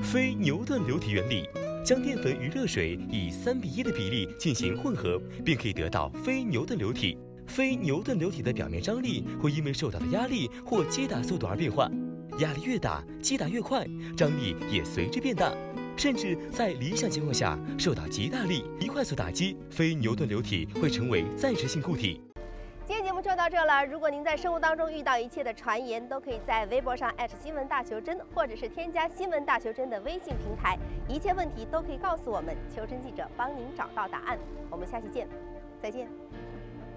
非牛顿流体原理，将淀粉与热水以3:1的比例进行混合，便可以得到非牛顿流体。非牛顿流体的表面张力会因为受到的压力或击打速度而变化，压力越大，击打越快，张力也随之变大。甚至在理想情况下，受到极大力、极快速打击，非牛顿流体会成为暂时性固体。 今天节目就到这了。如果您在生活当中遇到一切的传言，都可以在微博上新闻大求真，或者是添加新闻大求真的微信平台，一切问题都可以告诉我们，求真记者帮您找到答案。我们下期见，再见。